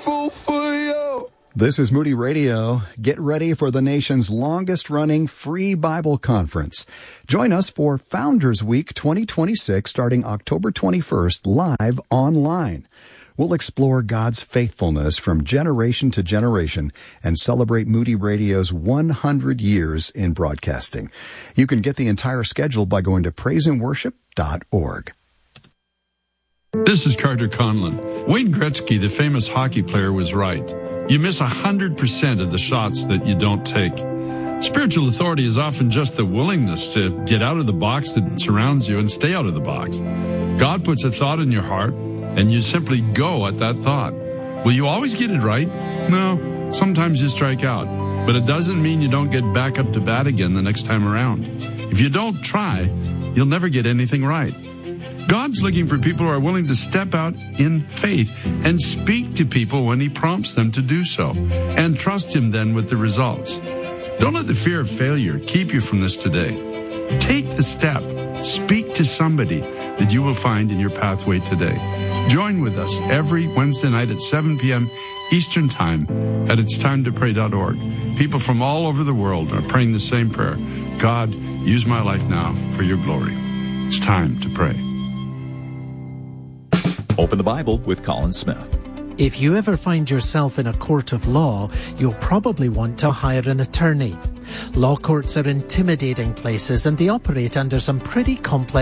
grateful for you. This is Moody Radio. Get ready for the nation's longest-running free Bible conference. Join us for Founders Week 2026 starting October 21st live online. We'll explore God's faithfulness from generation to generation and celebrate Moody Radio's 100 years in broadcasting. You can get the entire schedule by going to praiseandworship.org. This is Carter Conlon. Wayne Gretzky, the famous hockey player, was right. You miss 100% of the shots that you don't take. Spiritual authority is often just the willingness to get out of the box that surrounds you and stay out of the box. God puts a thought in your heart, and you simply go at that thought. Will you always get it right? No, sometimes you strike out. But it doesn't mean you don't get back up to bat again the next time around. If you don't try, you'll never get anything right. God's looking for people who are willing to step out in faith and speak to people when He prompts them to do so, and trust Him then with the results. Don't let the fear of failure keep you from this today. Take the step. Speak to somebody that you will find in your pathway today. Join with us every Wednesday night at 7 p.m. Eastern Time at itstimetopray.org. People from all over the world are praying the same prayer. God, use my life now for your glory. It's time to pray. Open the Bible with Colin Smith. If you ever find yourself in a court of law, you'll probably want to hire an attorney. Law courts are intimidating places and they operate under some pretty complex